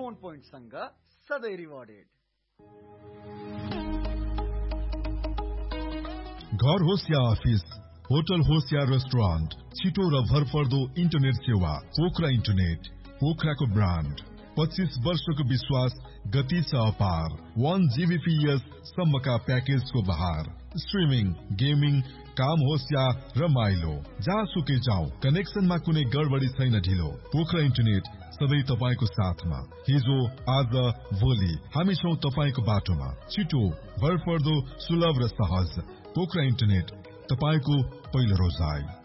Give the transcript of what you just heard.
Phone पोइन्टसँग सधैँ rewarded. घर होस् या अफिस, होटल होस् या रेस्टुरेन्ट, छिटो र भरपर्दो इन्टरनेट सेवा पोखरा इन्टरनेट। पोखराको ब्रान्ड, 25 वर्षको विश्वास, गति छ अपार। 1 Gbps सम्मका प्याकेजको बहार। स्ट्रिमिङ, गेमिङ, काम होस् या रमाइलो, जहाँसुकै जाऊ, कनेक्सनमा कुनै गडबडी छैन ढिलो। पोखरा इन्टरनेट सधैँ तपाईको साथमा। हिजो, आज, भोलि हामी छौं तपाईको बाटोमा। छिटो, भरपर्दो, सुलभ र सहज। पोखरा इन्टरनेट, तपाईको पहिलो रोजाइ।